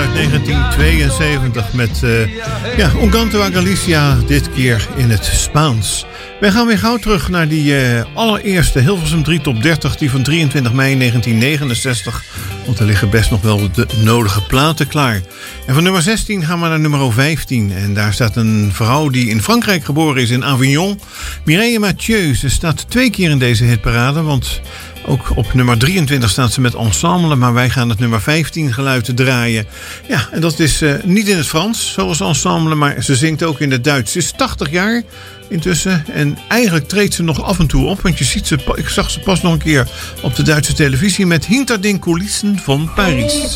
uit 1972 met Un Canto a Galicia, dit keer in het Spaans. Wij gaan weer gauw terug naar die allereerste Hilversum 3 Top 30, die van 23 mei 1969. Want er liggen best nog wel de nodige platen klaar. En van nummer 16 gaan we naar nummer 15. En daar staat een vrouw die in Frankrijk geboren is, in Avignon. Mireille Mathieu. Ze staat 2 keer in deze hitparade, want ook op nummer 23 staat ze met Ensemble, maar wij gaan het nummer 15 geluid draaien. Ja, en dat is niet in het Frans, zoals Ensemble, maar ze zingt ook in het Duits. Ze is 80 jaar intussen en eigenlijk treedt ze nog af en toe op, want je ziet ze, ik zag ze pas nog een keer op de Duitse televisie met Hinter den Kulissen van Paris.